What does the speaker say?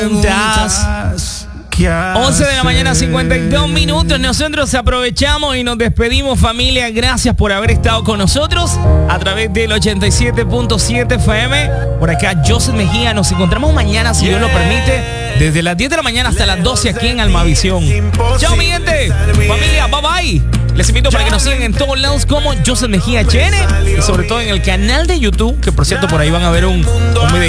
11 de la mañana, 52 minutos. Nosotros aprovechamos y nos despedimos, familia. Gracias por haber estado con nosotros a través del 87.7 FM. Por acá, Joseph Mejía. Nos encontramos mañana, si Dios lo permite, desde las 10 de la mañana hasta las 12 aquí en Almavisión. Chao, mi gente. Familia, bye bye. Les invito para que nos sigan en todos lados como Joseph Mejía HN y sobre todo en el canal de YouTube, que por cierto por ahí van a ver un video